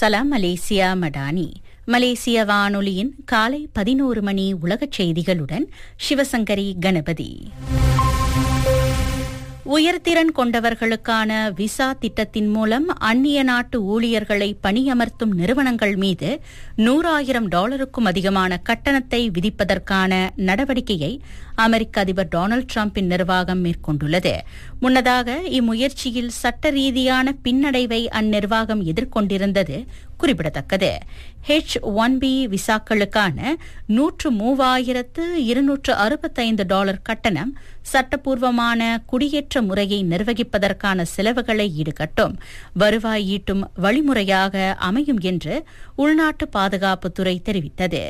சலாம் மலேசியா மடானி. மலேசிய வானொலியின் காலை 11 மணி உலகச் செய்திகளுடன் சிவசங்கரி கணபதி. உயர்திறன் கொண்டவர்களுக்கான விசா திட்டத்தின் மூலம் அந்நிய நாட்டு ஊழியர்களை பணியமர்த்தும் நிறுவனங்கள் மீது $100,000க்கும் அதிகமான கட்டணத்தை விதிப்பதற்கான நடவடிக்கையை அமெரிக்க அதிபர் டொனால்டு டிரம்பின் நிர்வாகம் மேற்கொண்டுள்ளது. முன்னதாக இம்முயற்சியில் சட்ட ரீதியான பின்னடைவை அந்நிர்வாகம் எதிர்கொண்டிருந்தது குறிப்பிடத்தக்கது. H-1B விசாக்களுக்கான $103,265 கட்டணம் சட்டப்பூர்வமான குடியேற்ற முறையை நிர்வகிப்பதற்கான செலவுகளை ஈடுகட்டும் வருவாய் ஈட்டும் வழிமுறையாக அமையும் என்று உள்நாட்டு பாதுகாப்புத்துறை தெரிவித்தது.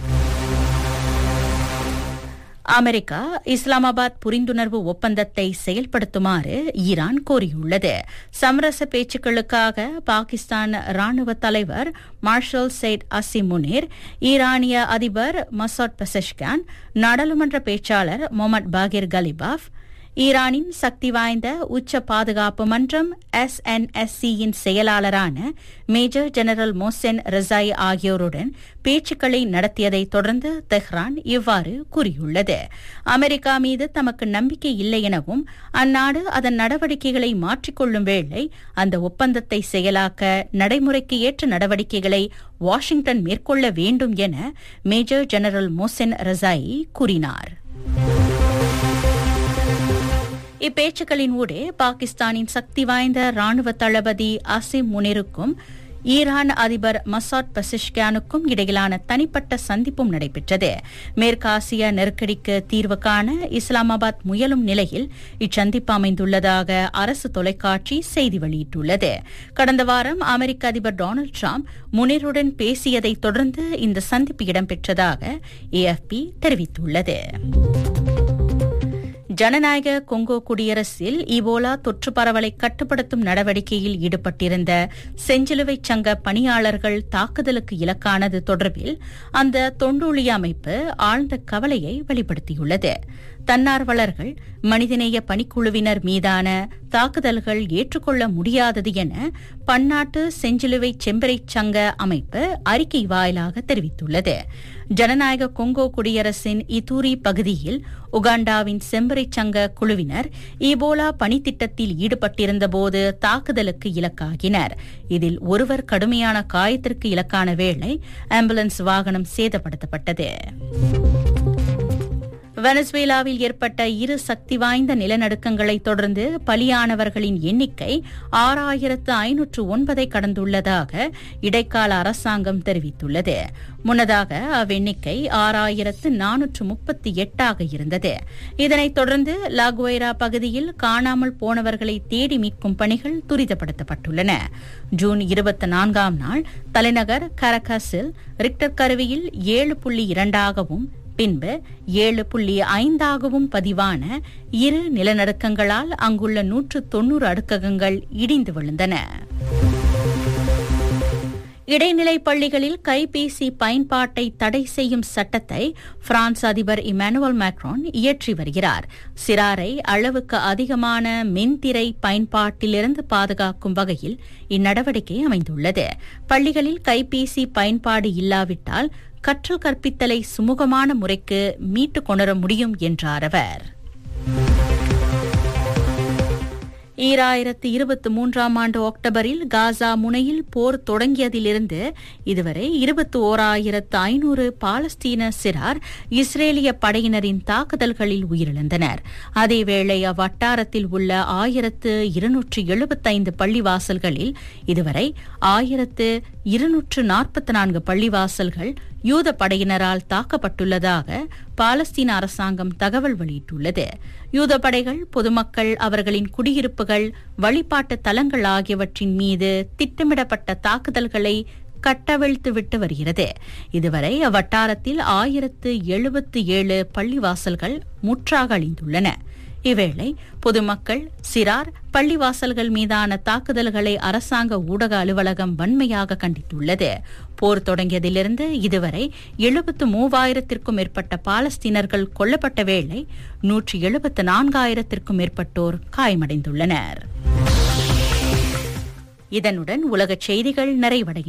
அமெரிக்கா இஸ்லாமாபாத் புரிந்துணர்வு ஒப்பந்தத்தை செயல்படுத்துமாறு ஈரான் கோரியுள்ளது. சமரச பேச்சுக்களுக்காக பாகிஸ்தான் ராணுவ தலைவர் மார்ஷல் சையத் அசிம் முனீர், ஈரானிய அதிபர் மசூத் பெசஷ்கியான், நாடாளுமன்ற பேச்சாளர் முகமது பாகிர் கலிபாஃப், ஈரானின் சக்தி வாய்ந்த உச்ச பாதுகாப்பு மன்றம் SNSC-யின் செயலாளரான மேஜர் ஜெனரல் மோசென் ரசாய் ஆகியோருடன் பேச்சுக்களை நடத்தியதை தொடர்ந்து தெஹ்ரான் இவ்வாறு கூறியுள்ளது. அமெரிக்கா மீது தமக்கு நம்பிக்கை இல்லை எனவும் அந்நாடு அதன் நடவடிக்கைகளை மாற்றிக்கொள்ளும் வேளை அந்த ஒப்பந்தத்தை செயலாக்க நடைமுறைக்கு ஏற்ற நடவடிக்கைகளை வாஷிங்டன் மேற்கொள்ள வேண்டும் என மேஜர் ஜெனரல் மோசென் ரசாய் கூறினார். இப்பேச்சுக்களின் ஊடே பாகிஸ்தானின் சக்தி வாய்ந்த ராணுவ தளபதி அசிம் முனீருக்கும் ஈரான் அதிபர் மசூத் பெசஷ்கியானுக்கும் இடையிலான தனிப்பட்ட சந்திப்பும் நடைபெற்றது. மேற்காசிய நெருக்கடிக்கு தீர்வு காண இஸ்லாமாபாத் முயலும் நிலையில் இச்சந்திப்பு அமைந்துள்ளதாக அரசு தொலைக்காட்சி செய்தி வெளியிட்டுள்ளது. கடந்த வாரம் அமெரிக்க அதிபர் டொனால்டு டிரம்ப் முனீருடன் பேசியதை தொடர்ந்து இந்த சந்திப்பு இடம்பெற்றதாக AFP தெரிவித்துள்ளது. ஜனநாயக கொங்கோ குடியரசில் இபோலா தொற்று பரவலை கட்டுப்படுத்தும் நடவடிக்கையில் ஈடுபட்டிருந்த செஞ்சிலுவைச் சங்க பணியாளர்கள் தாக்குதலுக்கு இலக்கானது தொடர்பில் அந்த தொண்டூழிய அமைப்பு ஆழ்ந்த கவலையை வெளிப்படுத்தியுள்ளது. தன்னார்வலர்கள், மனிதநேய பணிக்குழுவினர் மீதான தாக்குதல்கள் ஏற்றுக்கொள்ள முடியாதது என பன்னாட்டு செஞ்சிலுவை செம்பரை சங்க அமைப்பு அறிக்கை வாயிலாக தெரிவித்துள்ளது. ஜனநாயக கொங்கோ குடியரசின் இத்தூரி பகுதியில் உகாண்டாவின் செம்பரை சங்க குழுவினர் ஈபோலா பணித்திட்டத்தில் ஈடுபட்டிருந்தபோது தாக்குதலுக்கு இலக்காகினர். இதில் ஒருவர் கடுமையான காயத்திற்கு இலக்கான வேளை ஆம்புலன்ஸ் வாகனம் சேதப்படுத்தப்பட்டது. வெனசுவேலாவில் ஏற்பட்ட இரு சக்தி வாய்ந்த நிலநடுக்கங்களை தொடர்ந்து பலியானவர்களின் எண்ணிக்கை 6,509 கடந்துள்ளதாக இடைக்கால அரசாங்கம் தெரிவித்துள்ளது. முன்னதாக அவ்வெண்ணிக்கை 6,438 இருந்தது. இதனைத் தொடர்ந்து லாகுவைரா பகுதியில் காணாமல் போனவர்களை தேடி மீட்கும் பணிகள் துரிதப்படுத்தப்பட்டுள்ளன. ஜூன் 24ஆம் நாள் தலைநகர் கரகாஸில் ரிக்டர் கருவியில் 7.2 பின்பு 7.5 பதிவான இரு நிலநடுக்கங்களால் அங்குள்ள 190 அடுக்ககங்கள் இடிந்து விழுந்தன. இடைநிலை பள்ளிகளில் கைபேசி பயன்பாட்டை தடை செய்யும் சட்டத்தை பிரான்ஸ் அதிபர் இமானுவேல் மேக்ரான் இயற்றி வருகிறார். சிறாரை அளவுக்கு அதிகமான மின்திரை பயன்பாட்டிலிருந்து பாதுகாக்கும் வகையில் இந்நடவடிக்கை அமைந்துள்ளது. பள்ளிகளில் கைபேசி பயன்பாடு இல்லாவிட்டால் கற்றல் கற்பித்தலை சுமூகமான முறைக்கு மீட்டுக் கொணர முடியும் என்றார் அவர். 2023ஆம் ஆண்டு அக்டோபரில் காசா முனையில் போர் தொடங்கியதிலிருந்து இதுவரை 21,500 பாலஸ்தீன சிறார் இஸ்ரேலிய படையினரின் தாக்குதல்களில் உயிரிழந்தனர். அதேவேளை அவ்வட்டாரத்தில் உள்ள 1,275 பள்ளிவாசல்களில் இதுவரை 1,244 பள்ளிவாசல்கள் யூத படையினரால் தாக்கப்பட்டுள்ளதாக பாலஸ்தீன அரசாங்கம் தகவல் வெளியிட்டுள்ளது. யூத படைகள் பொதுமக்கள், அவர்களின் குடியிருப்புகள், வழிபாட்டு தலங்கள் ஆகியவற்றின் மீது திட்டமிடப்பட்ட தாக்குதல்களை கட்டவிழ்த்துவிட்டு வருகிறது. இதுவரை அவ்வட்டாரத்தில் 1077 பள்ளிவாசல்கள் முற்றாக அழிந்துள்ளன. இவ்வேளை பொதுமக்கள், சிறார், பள்ளிவாசல்கள் மீதான தாக்குதல்களை அரசாங்க ஊடக அலுவலகம் வன்மையாக கண்டித்துள்ளது. போர் தொடங்கியதிலிருந்து இதுவரை 73,000க்கும் மேற்பட்ட பாலஸ்தீனர்கள் கொல்லப்பட்ட வேளை 174,000க்கும் மேற்பட்டோர் காயமடைந்துள்ளனர். இதனுடன் உலகச் செய்திகள் நிறைவடைகின்றன.